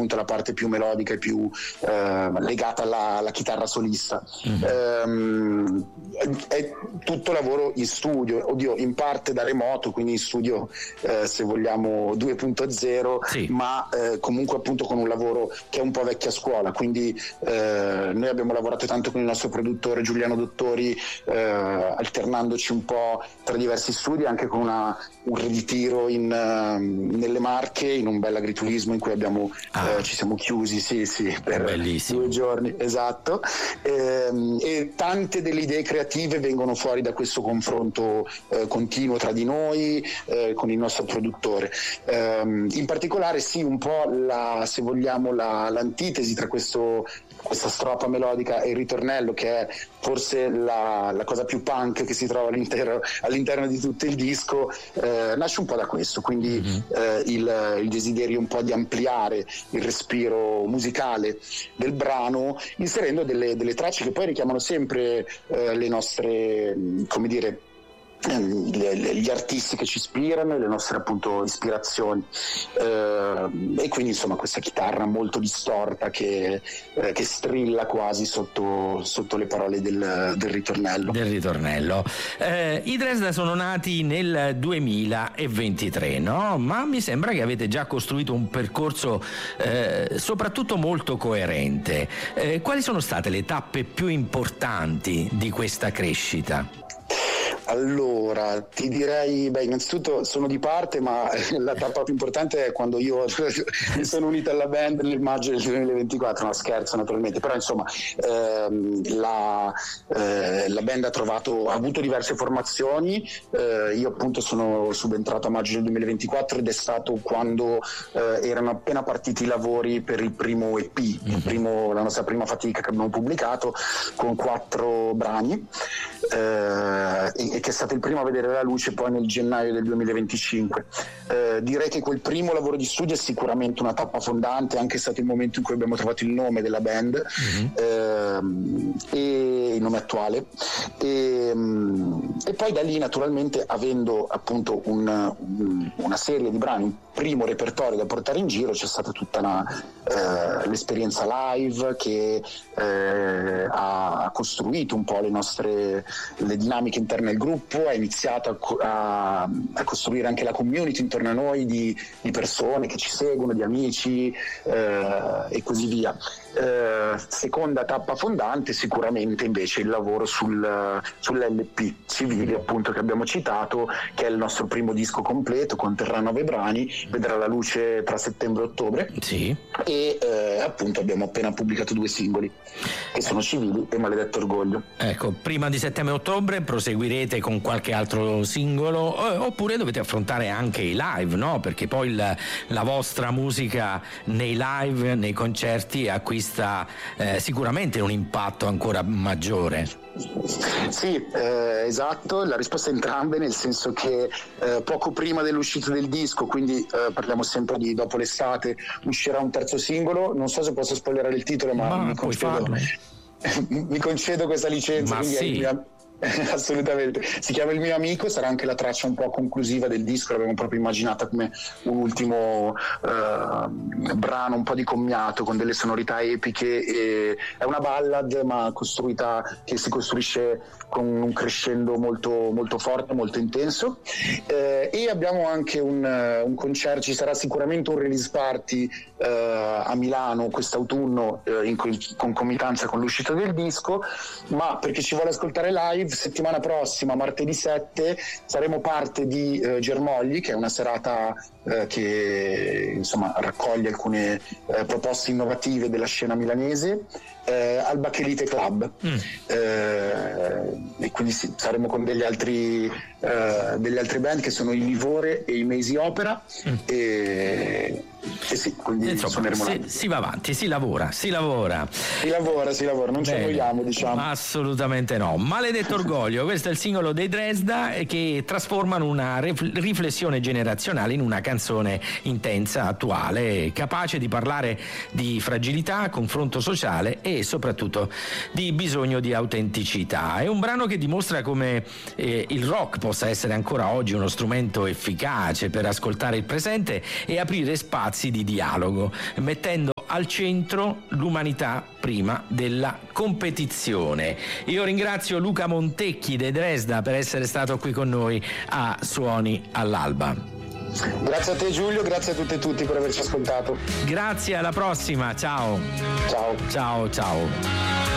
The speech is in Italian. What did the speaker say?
appunto la parte più melodica e più legata alla chitarra solista. È tutto lavoro in studio, in parte da remoto, quindi in studio se vogliamo 2.0, sì. ma comunque appunto con un lavoro che è un po' vecchia scuola, quindi noi abbiamo lavorato tanto con il nostro produttore Giuliano Dottori, alternandoci un po' tra diversi studi, anche con un ritiro nelle Marche, in un bel agriturismo in cui ci siamo chiusi per bellissimo. 2 giorni, esatto, e tante delle idee creative vengono fuori da questo confronto continuo tra di noi, con il nostro produttore. In particolare sì, un po' se vogliamo l'antitesi tra questa strofa melodica e il ritornello, che è forse la cosa più punk che si trova all'interno di tutto il disco, nasce un po' da questo, quindi il desiderio un po' di ampliare il respiro musicale del brano, inserendo delle tracce che poi richiamano sempre le nostre, come dire, gli artisti che ci ispirano e le nostre appunto ispirazioni, e quindi insomma questa chitarra molto distorta che strilla quasi sotto le parole del ritornello. I Dresda sono nati nel 2023, no? Ma mi sembra che avete già costruito un percorso soprattutto molto coerente. Quali sono state le tappe più importanti di questa crescita? Allora, ti direi, innanzitutto sono di parte, ma la tappa più importante è quando io mi sono unito alla band nel maggio del 2024, no scherzo naturalmente, però insomma la band ha avuto diverse formazioni, io appunto sono subentrato a maggio del 2024 ed è stato quando erano appena partiti i lavori per il primo EP, la nostra prima fatica che abbiamo pubblicato con 4 brani, e che è stato il primo a vedere la luce poi nel gennaio del 2025. Direi che quel primo lavoro di studio è sicuramente una tappa fondante, anche stato il momento in cui abbiamo trovato il nome della band, e il nome attuale, e poi da lì naturalmente, avendo appunto una serie di brani, un primo repertorio da portare in giro, c'è stata tutta l'esperienza live che ha costruito un po' le dinamiche interne al gruppo, ha iniziato a costruire anche la community intorno a noi di persone che ci seguono, di amici, e così via. Seconda tappa fondante sicuramente invece il lavoro sull'LP Civili, appunto, che abbiamo citato, che è il nostro primo disco completo, conterrà 9 brani, vedrà la luce tra settembre e ottobre, sì. E appunto abbiamo appena pubblicato 2 singoli che sono Civili e Maledetto Orgoglio. Ecco, prima di settembre e ottobre proseguirete con qualche altro singolo, oppure dovete affrontare anche i live, no? Perché poi la vostra musica nei live, nei concerti acquista sicuramente un impatto ancora maggiore. Sì, esatto, la risposta è entrambe, nel senso che poco prima dell'uscita del disco, quindi parliamo sempre di dopo l'estate, uscirà un terzo singolo. Non so se posso spoilerare il titolo, ma mi concedo questa licenza, ma quindi sì. è il mio... Assolutamente, si chiama Il mio amico, sarà anche la traccia un po' conclusiva del disco, l'abbiamo proprio immaginata come un ultimo brano un po' di commiato con delle sonorità epiche, e è una ballad ma che si costruisce con un crescendo molto, molto forte, molto intenso, e abbiamo anche un concerto, ci sarà sicuramente un release party a Milano quest'autunno, in concomitanza con l'uscita del disco, ma perché ci vuole ascoltare live, settimana prossima, martedì 7, saremo parte di Germogli, che è una serata che insomma raccoglie alcune proposte innovative della scena milanese, al Bacchelite Club, e quindi sì, saremo con delle altre band che sono i Livore e i Mesi Opera, e sì, quindi insomma si va avanti, si lavora, non ci annoiamo, diciamo. Assolutamente no. Maledetto Orgoglio, questo è il singolo dei Dresda, che trasformano una riflessione generazionale in una canzone intensa, attuale, capace di parlare di fragilità, confronto sociale e soprattutto di bisogno di autenticità. È un brano che dimostra come il rock possa essere ancora oggi uno strumento efficace per ascoltare il presente e aprire spazi di dialogo, mettendo al centro l'umanità prima della competizione. Io ringrazio Luca Montecchi dei Dresda per essere stato qui con noi a Suoni all'Alba. Grazie a te Giulio, grazie a tutte e tutti per averci ascoltato. Grazie, alla prossima, ciao. Ciao. Ciao.